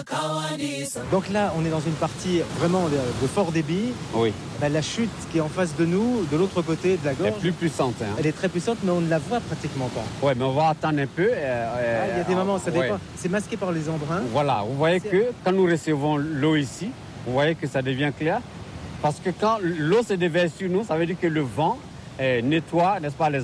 Donc là, on est dans une partie vraiment de fort débit. Oui, La chute qui est en face de nous, de l'autre côté de la elle gorge, est plus puissante. Hein. elle est très puissante, mais on ne la voit pratiquement pas. Oui, mais on va attendre un peu. Il y a des moments, ça ouais. dépend. C'est masqué par les embruns. Voilà, vous voyez que quand nous recevons l'eau ici, vous voyez que ça devient clair. Parce que quand l'eau se déverse sur nous, ça veut dire que le vent nettoie, n'est-ce pas, les